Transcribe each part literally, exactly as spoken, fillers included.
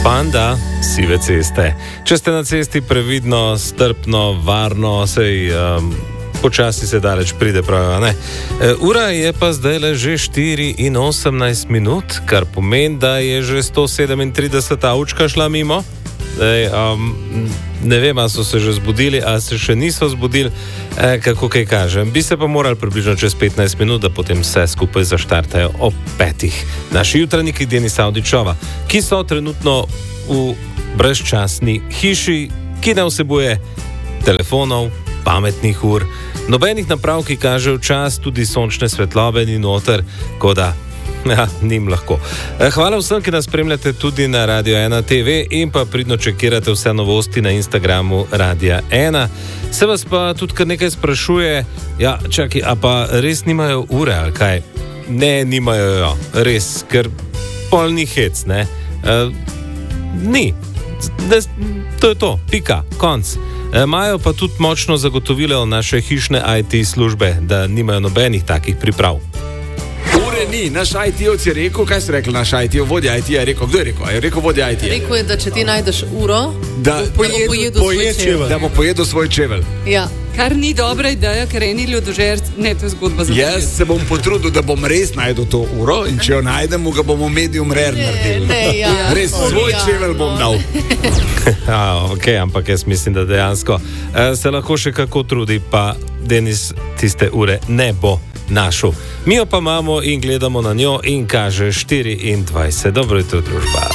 Panda, sive ceste. Če ste na cesti, previdno, strpno, varno, sej um, počasi se daleč pride, pravijo, ne? E, ura je pa zdaj le že štiri in osemnajst minut, kar pomeni, da je že sto sedemintrideseta avčka šla mimo. Zdaj, um, ne vem, ali so se že zbudili, ali se še niso zbudili, e, kako kaj kažem. Bi se pa morali približno čez petnajst minut, da potem vse skupaj zaštartajo ob petih. Naši jutranjiki Denis Avdićova, ki so trenutno v brezčasni hiši, ki ne vsebuje telefonov, pametnih ur, nobenih naprav, ki kažejo čas, tudi sončne svetlobe ni noter, kot da ja, njim lahko. Hvala vsem, ki nas spremljate tudi na Radio ena te ve in pa pridno čekirate vse novosti na Instagramu Radia ena. Se vas pa tudi kar nekaj sprašuje, ja, čakaj, a pa res nimajo ure, ali kaj? Ne, nimajo jo, res, ker polni hec, ne? Uh, ni. Ne, to je to, pika, konc. Imajo pa tudi močno zagotovilo naše hišne I T službe, da nimajo nobenih takih priprav. Ure ni, naš I T-ovc je rekel, kaj si rekel naš I T-ov, vodja I T-ja je rekel, kdo je rekel? Je rekel vodja I T-ja? Rekel je, da če ti najdeš uro, da, bo pojedel, pojedel svoj čevelj. Da bo pojedel svoj čevelj. Ja. Kar ni dobra ideja, ker eni ljudožerci, ne, to je zgodba za Jaz se bom potrudil, da bom res najdel to uro in če jo najdemo, ga bomo medium rare naredili. Ne, ja. Res, svoj ja. čevelj bom dal. Ja, ok, ampak jaz mislim, da dejansko eh, se lahko še kako trudi, pa Denis tiste ure ne bo našel. Mi jo pa imamo in gledamo na njo in kaže štiriindvajset. Dobro jutro, družba.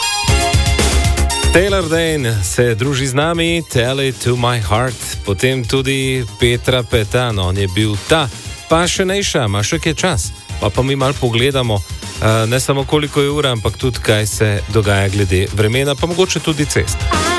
Taylor Dane se druži z nami, Tell It To My Heart, potem tudi Petra Petan, on je bil ta, pa še Nejša, Mašek je čas, pa pa mi malo pogledamo, ne samo koliko je ura, ampak tudi kaj se dogaja glede vremena, pa mogoče tudi cest.